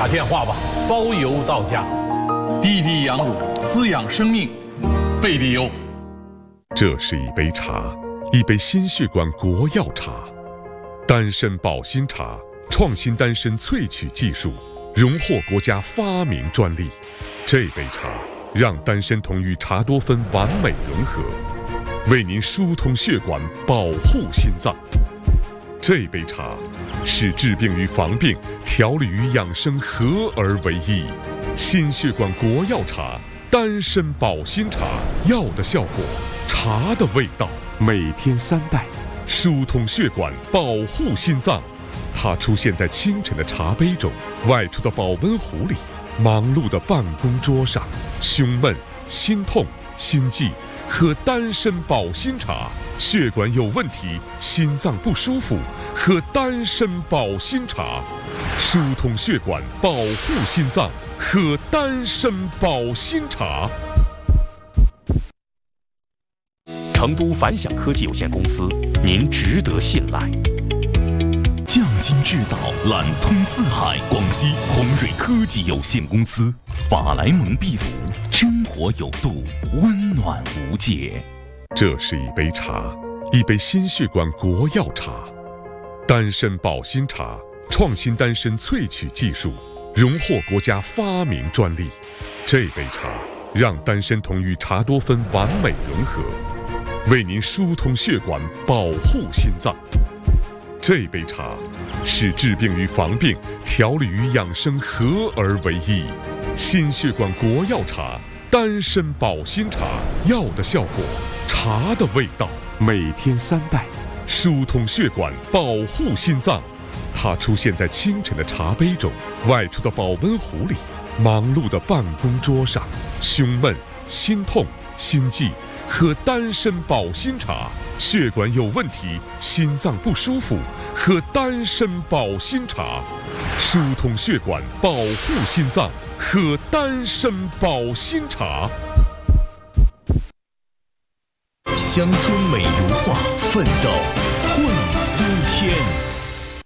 打电话吧，包邮到家。滴滴羊乳滋养生命，贝利优。 这是一杯茶，一杯心血管国药茶，丹参保心茶，创新丹参萃取技术，荣获国家发明专利。这杯茶让丹参酮与茶多酚完美融合，为您疏通血管，保护心脏。这杯茶使治病与防病、调理与养生合而为一。心血管国药茶，丹参保心茶，药的效果，茶的味道。每天3袋，疏通血管，保护心脏。它出现在清晨的茶杯中，外出的保温壶里，忙碌的办公桌上。胸闷、心痛、心悸，喝丹参保心茶。血管有问题，心脏不舒服，喝丹参保心茶。疏通血管，保护心脏，喝丹参保心茶。 成都凡想科技有限公司，您值得信赖。匠心制造，揽通四海。广西宏瑞科技有限公司，法莱蒙秘鲁，生活有度，温暖无界。 这是一杯茶，一杯心血管国药茶，丹参保心茶，创新丹参萃取技术，荣获国家发明专利。这杯茶让丹参酮与茶多酚完美融合，为您疏通血管，保护心脏。这杯茶使治病与防病、调理与养生合而为一。心血管国药茶，丹参保心茶，药的效果，茶的味道。每天3袋，疏通血管，保护心脏。它出现在清晨的茶杯中，外出的保温壶里，忙碌的办公桌上。胸闷、心痛、心悸，喝丹参保心茶。血管有问题，心脏不舒服，喝丹参保心茶。疏通血管，保护心脏，喝丹参保心茶。 乡村美如画，奋斗会苏天。